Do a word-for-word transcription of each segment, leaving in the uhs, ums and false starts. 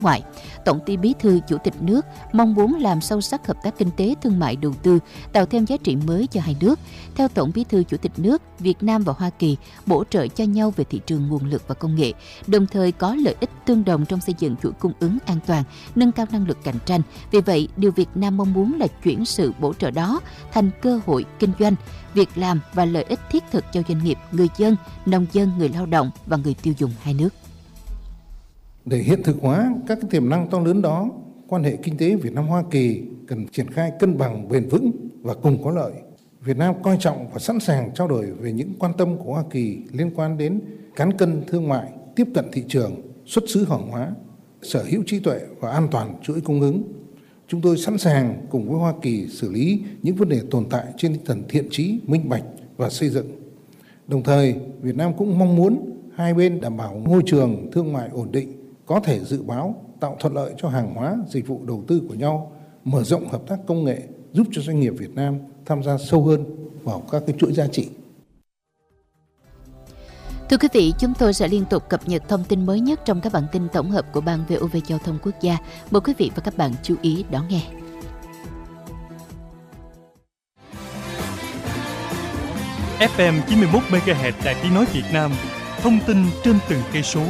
ngoại. Tổng Bí thư Chủ tịch nước mong muốn làm sâu sắc hợp tác kinh tế, thương mại, đầu tư, tạo thêm giá trị mới cho hai nước. Theo Tổng Bí thư Chủ tịch nước, Việt Nam và Hoa Kỳ bổ trợ cho nhau về thị trường nguồn lực và công nghệ, đồng thời có lợi ích tương đồng trong xây dựng chuỗi cung ứng an toàn, nâng cao năng lực cạnh tranh. Vì vậy, điều Việt Nam mong muốn là chuyển sự bổ trợ đó thành cơ hội kinh doanh, việc làm và lợi ích thiết thực cho doanh nghiệp, người dân, nông dân, người lao động và người tiêu dùng hai nước. Để hiện thực hóa các cái tiềm năng to lớn đó, quan hệ kinh tế Việt Nam-Hoa Kỳ cần triển khai cân bằng, bền vững và cùng có lợi. Việt Nam coi trọng và sẵn sàng trao đổi về những quan tâm của Hoa Kỳ liên quan đến cán cân thương mại, tiếp cận thị trường, xuất xứ hàng hóa, sở hữu trí tuệ và an toàn chuỗi cung ứng. Chúng tôi sẵn sàng cùng với Hoa Kỳ xử lý những vấn đề tồn tại trên tinh thần thiện chí, minh bạch và xây dựng. Đồng thời, Việt Nam cũng mong muốn hai bên đảm bảo môi trường thương mại ổn định, có thể dự báo, tạo thuận lợi cho hàng hóa, dịch vụ đầu tư của nhau, mở rộng hợp tác công nghệ, giúp cho doanh nghiệp Việt Nam tham gia sâu hơn vào các cái chuỗi giá trị. Thưa quý vị, chúng tôi sẽ liên tục cập nhật thông tin mới nhất trong các bản tin tổng hợp của Ban vê o vê Giao thông Quốc gia. Mời quý vị và các bạn chú ý đón nghe. ép em chín mươi mốt mê ga héc Đài Tiếng nói Việt Nam, thông tin trên từng cây số.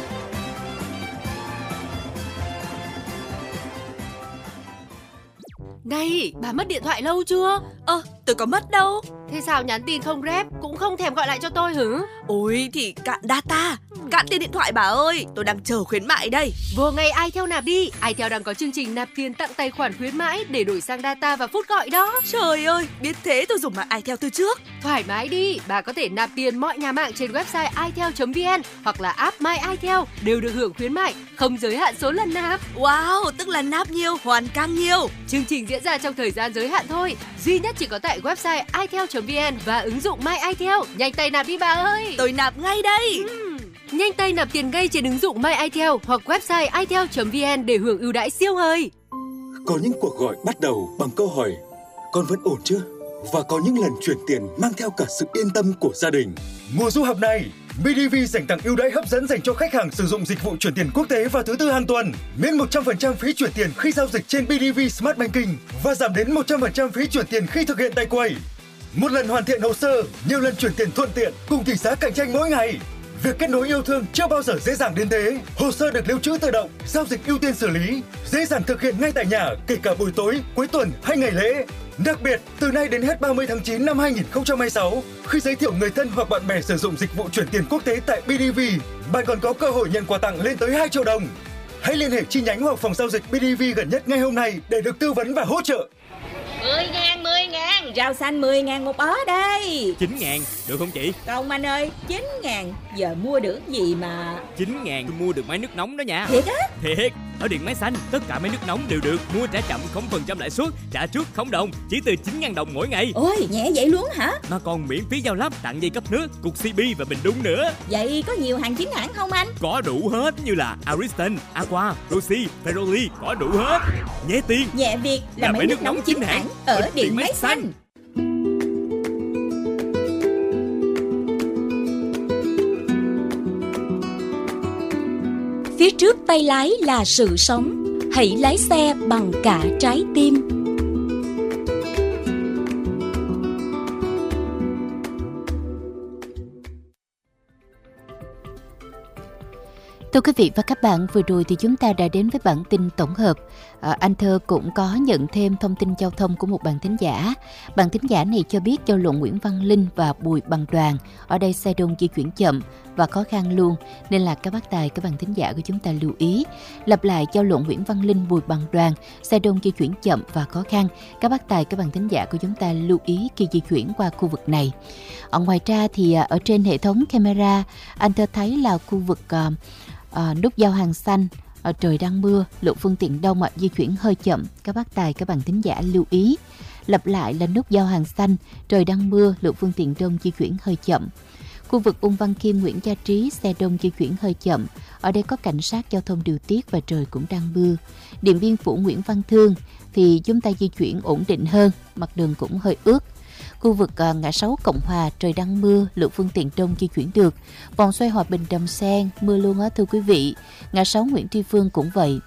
Này, bà mất điện thoại lâu chưa? Ơ, à, tôi có mất đâu. Thế sao nhắn tin không rep, cũng không thèm gọi lại cho tôi hử? Ôi thì cạn data, cạn tiền điện thoại bà ơi, tôi đang chờ khuyến mại đây. Vô ngay iTel nạp đi, iTel đang có chương trình nạp tiền tặng tài khoản khuyến mãi để đổi sang data và phút gọi đó. Trời ơi, biết thế tôi dùng mạng iTel từ trước. Thoải mái đi, bà có thể nạp tiền mọi nhà mạng trên website itel chấm vn hoặc là app My iTel đều được hưởng khuyến mại, không giới hạn số lần nạp. Wow, tức là nạp nhiều, hoàn càng nhiều. Chương trình diễn ra trong thời gian giới hạn thôi, duy nhất chỉ có tại website itel chấm vn và ứng dụng My iTel. Nhanh tay nạp đi bà ơi. Tôi nạp ngay đây. uhm. Nhanh tay nạp tiền ngay trên ứng dụng My iTel hoặc website itel chấm vn để hưởng ưu đãi siêu hời. Có những cuộc gọi bắt đầu bằng câu hỏi con vẫn ổn chưa? Và có những lần chuyển tiền mang theo cả sự yên tâm của gia đình. Mùa du học này, bê đê vê dành tặng ưu đãi hấp dẫn dành cho khách hàng sử dụng dịch vụ chuyển tiền quốc tế vào thứ tư hàng tuần. Miễn một trăm phần trăm phí chuyển tiền khi giao dịch trên bê đê vê Smart Banking và giảm đến một trăm phần trăm phí chuyển tiền khi thực hiện tại quầy. Một lần hoàn thiện hồ sơ, nhiều lần chuyển tiền thuận tiện cùng tỷ giá cạnh tranh mỗi ngày. Việc kết nối yêu thương chưa bao giờ dễ dàng đến thế. Hồ sơ được lưu trữ tự động, giao dịch ưu tiên xử lý, dễ dàng thực hiện ngay tại nhà, kể cả buổi tối, cuối tuần hay ngày lễ. Đặc biệt, từ nay đến hết ba mươi tháng chín năm hai nghìn không trăm hai mươi sáu, khi giới thiệu người thân hoặc bạn bè sử dụng dịch vụ chuyển tiền quốc tế tại bê đê vê, bạn còn có cơ hội nhận quà tặng lên tới hai triệu đồng. Hãy liên hệ chi nhánh hoặc phòng giao dịch bê đê vê gần nhất ngay hôm nay để được tư vấn và hỗ trợ. mười ngàn, mười ngàn, rau xanh mười ngàn một bó đây. chín ngàn, được không chị? Không anh ơi, chín ngàn, giờ mua được gì mà. chín ngàn tôi mua được máy nước nóng đó nha. Thiệt á? Thiệt, ở Điện Máy Xanh, tất cả máy nước nóng đều được mua trả chậm không phần trăm lãi suất, trả trước không đồng, chỉ từ chín ngàn đồng mỗi ngày. Ôi, nhẹ vậy luôn hả? Mà còn miễn phí giao lắp, tặng dây cấp nước, cục xê bê và bình đun nữa. Vậy có nhiều hàng chính hãng không anh? Có đủ hết như là Ariston, Aqua, Rossi, Ferroli, có đủ hết. Nhẹ tiền, nhẹ việc là, là máy, máy nước, nước nóng chính hãng ở, ở Điện Máy Xanh. Phía trước tay lái là sự sống, hãy lái xe bằng cả trái tim. Thưa quý vị và các bạn, vừa rồi thì chúng ta đã đến với bản tin tổng hợp. À, anh Thơ cũng có nhận thêm thông tin giao thông của một bạn thính giả. Bạn thính giả này cho biết giao lộ Nguyễn Văn Linh và Bùi Bằng Đoàn ở đây xe đông di chuyển chậm và khó khăn luôn, nên là các bác tài, các bạn thính giả của chúng ta lưu ý. Lặp lại, giao lộ Nguyễn Văn Linh, Bùi Bằng Đoàn, xe đông di chuyển chậm và khó khăn. Các bác tài, các bạn thính giả của chúng ta lưu ý khi di chuyển qua khu vực này. Ở ngoài ra thì ở trên hệ thống camera, anh Thơ thấy là khu vực uh, À, nút giao Hàng Xanh, à, trời đang mưa, lượng phương tiện đông à, di chuyển hơi chậm. Các bác tài, các bạn thính giả lưu ý. Lặp lại là nút giao Hàng Xanh, trời đang mưa, lượng phương tiện đông di chuyển hơi chậm. Khu vực Ung Văn Khiêm, Nguyễn Gia Trí, xe đông di chuyển hơi chậm. Ở đây có cảnh sát giao thông điều tiết và trời cũng đang mưa. Điện Biên Phủ, Nguyễn Văn Thương thì chúng ta di chuyển ổn định hơn, mặt đường cũng hơi ướt. Khu vực uh, ngã sáu Cộng Hòa trời đang mưa, lượng phương tiện đông di chuyển được. Vòng xoay Hòa Bình Đầm Sen mưa luôn á thưa quý vị. Ngã sáu Nguyễn Tri Phương cũng vậy,